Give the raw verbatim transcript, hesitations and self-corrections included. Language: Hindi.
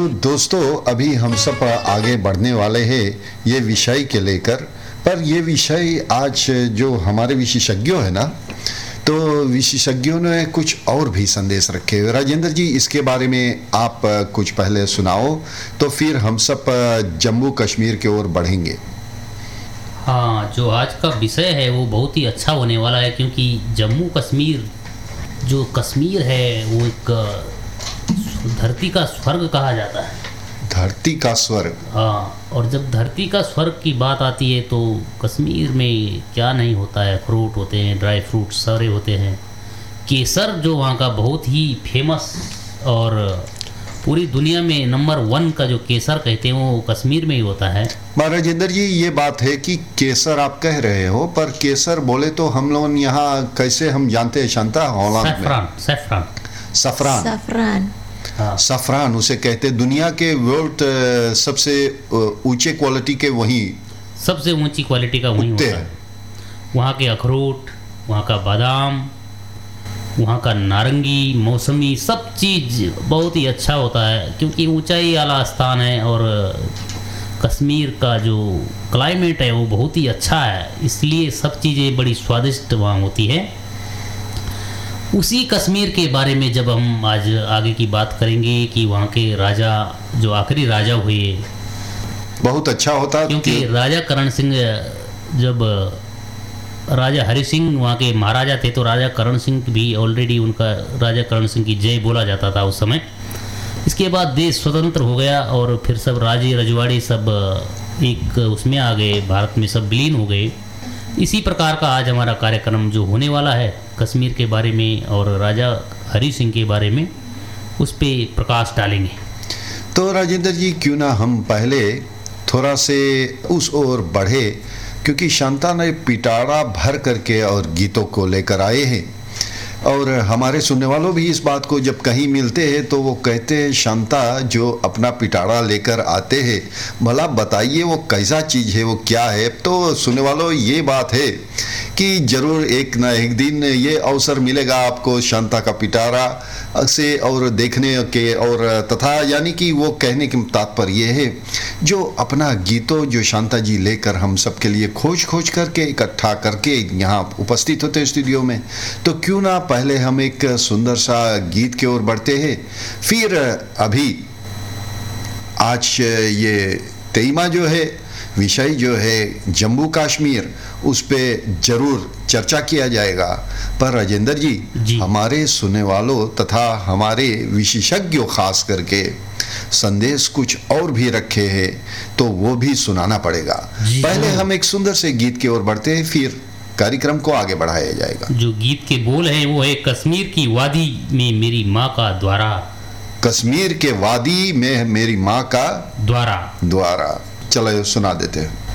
दोस्तों, अभी हम सब आगे बढ़ने वाले हैं ये विषय के लेकर। पर ये विषय आज जो हमारे विशेषज्ञों है ना, तो विशेषज्ञों ने कुछ और भी संदेश रखे। राजेंद्र जी, इसके बारे में आप कुछ पहले सुनाओ, तो फिर हम सब जम्मू कश्मीर की ओर बढ़ेंगे। हाँ, जो आज का विषय है वो बहुत ही अच्छा होने वाला है, क्योंकि जम्मू कश्मीर, जो कश्मीर है वो एक धरती का स्वर्ग कहा जाता है। धरती का स्वर्ग। हाँ, और जब धरती का स्वर्ग की बात आती है तो कश्मीर में क्या नहीं होता है। फ्रूट होते हैं, ड्राई फ्रूट सारे होते हैं। केसर जो वहाँ का बहुत ही फेमस और पूरी दुनिया में नंबर वन का जो केसर कहते हैं वो कश्मीर में ही होता है। राजेंद्र जी, ये बात है कि केसर आप कह रहे हो, पर केसर बोले तो हम लोग यहाँ कैसे हम जानते हैं शांता? हॉलैंड में सैफरान सैफरान सफरान सफरान हाँ, सफरान उसे कहते हैं। दुनिया के वर्ल्ड सबसे ऊंचे क्वालिटी के वही सबसे ऊंची क्वालिटी का वही होता है। वहाँ के अखरोट, वहाँ का बादाम, वहाँ का नारंगी, मौसमी, सब चीज़ बहुत ही अच्छा होता है, क्योंकि ऊंचाई वाला स्थान है और कश्मीर का जो क्लाइमेट है वो बहुत ही अच्छा है, इसलिए सब चीज़ें बड़ी स्वादिष्ट वहाँ होती है। उसी कश्मीर के बारे में जब हम आज आगे की बात करेंगे कि वहाँ के राजा, जो आखिरी राजा हुए, बहुत अच्छा होता है, क्योंकि राजा करण सिंह, जब राजा हरि सिंह वहाँ के महाराजा थे तो राजा करण सिंह भी ऑलरेडी, उनका राजा करण सिंह की जय बोला जाता था उस समय। इसके बाद देश स्वतंत्र हो गया और फिर सब राजे रजवाड़े सब एक उसमें आ गए, भारत में सब विलीन हो गए। इसी प्रकार का आज हमारा कार्यक्रम जो होने वाला है कश्मीर के बारे में और राजा हरि सिंह के बारे में, उस पे प्रकाश डालेंगे। तो राजेंद्र जी, क्यों ना हम पहले थोड़ा से उस ओर बढ़े, क्योंकि शांता ने पिटारा भर करके और गीतों को लेकर आए हैं, और हमारे सुनने वालों भी इस बात को जब कहीं मिलते हैं तो वो कहते हैं शांता जो अपना पिटारा लेकर आते हैं, भला बताइए वो कैसा चीज़ है, वो क्या है। तो सुनने वालों, ये बात है कि ज़रूर एक ना एक दिन ये अवसर मिलेगा आपको शांता का पिटारा से और देखने के, और तथा यानी कि वो कहने के तात्पर्य ये है जो अपना गीतों जो शांता जी लेकर हम सब के लिए खोज खोज करके इकट्ठा करके यहाँ उपस्थित होते हैं स्टूडियो में। तो क्यों ना पहले हम एक सुंदर सा गीत की ओर बढ़ते हैं, फिर अभी आज ये तेईमा जो है विषय जो है जम्मू कश्मीर, उस पे जरूर चर्चा किया जाएगा। पर राजेंद्र जी, जी। हमारे सुनने वालों तथा हमारे विशेषज्ञों खास करके संदेश कुछ और भी रखे हैं, तो वो भी सुनाना पड़ेगा। पहले हम एक सुंदर से गीत की ओर बढ़ते हैं, फिर कार्यक्रम को आगे बढ़ाया जाएगा। जो गीत के बोल हैं वो है कश्मीर की वादी में मेरी माँ का द्वारा। कश्मीर के वादी में मेरी माँ का द्वारा द्वारा चलो सुना देते हैं।